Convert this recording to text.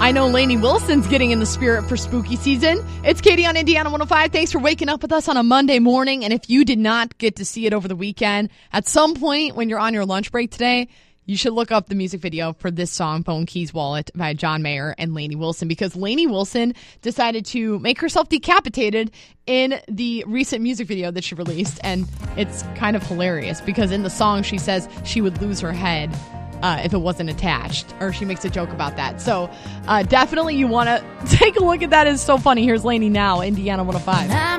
I know Lainey Wilson's getting in the spirit for spooky season. It's Katie on Indiana 105. Thanks for waking up with us on a Monday morning. And if you did not get to see it over the weekend, at some point when you're on your lunch break today, you should look up the music video for this song, Phone Keys Wallet, by John Mayer and Lainey Wilson, because Lainey Wilson decided to make herself decapitated in the recent music video that she released. And it's kind of hilarious because in the song she says she would lose her head if it wasn't attached, or she makes a joke about that. So definitely you want to take a look at that. It's so funny. Here's Lainey now, Indiana 105.